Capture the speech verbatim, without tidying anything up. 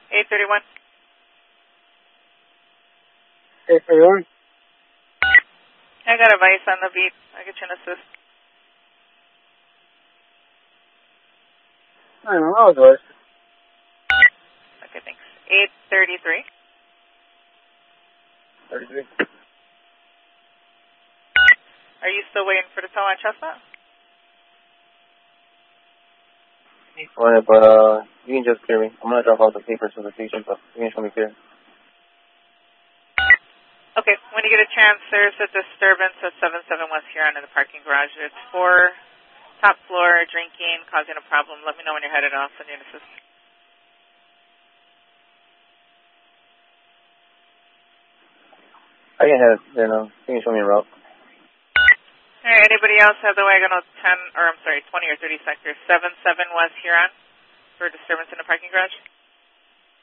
eight thirty-one. eight thirty-one. I got a Vice on the beat. I'll get you an assist. I don't know, that was Okay, thanks. eight thirty-three. thirty-three. Are you still waiting for the tow on Chestnut? Well, but uh, you can just clear me. I'm gonna drop off the papers for the station, but you can show me clear. Okay, when you get a chance, there's a disturbance at seven seven West Huron in the parking garage. It's for top floor drinking, causing a problem. Let me know when you're headed off. Send you an assist. I can head there now. You can show me a route. All right, anybody else have the wagon on ten, or I'm sorry, twenty or thirty sector, seven seven West Huron for disturbance in the parking garage?